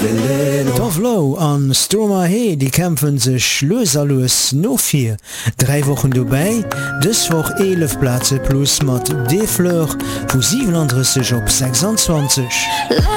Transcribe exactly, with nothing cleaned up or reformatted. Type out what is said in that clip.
Dovlo an Stromae, die kämpfen sech loserlos no vier. Drei Wochen vorbei, dëswoch elf Plätze plus mat D-Fleur vu siebenunddreißig op sechsundzwanzig.